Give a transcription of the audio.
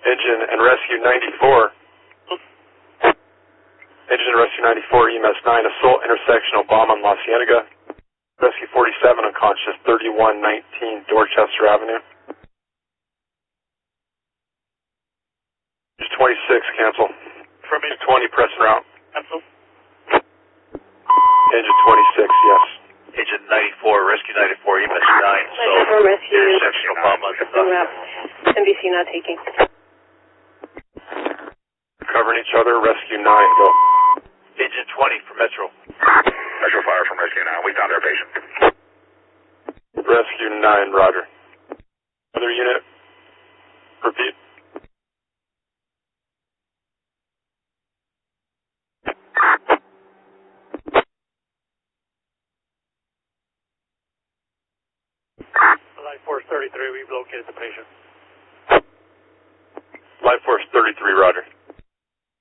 Engine and Rescue 94. Engine and Rescue 94, EMS 9, assault intersection Obama and La Cienega. Rescue 47, unconscious, 3119 Dorchester Avenue. Engine 26, cancel. Affirmative. 20, press and route. Cancel. Engine 26, yes. Engine 94, Rescue 94, EMS 9, so Rescue. intersection Obama. NBC not taking. Covering each other, Rescue 9, go. Engine 20 for Metro. Metro Fire from Rescue 9. We found our patient. Rescue 9, roger. Other unit, repeat. Life Force 33, we've located the patient. Life Force 33,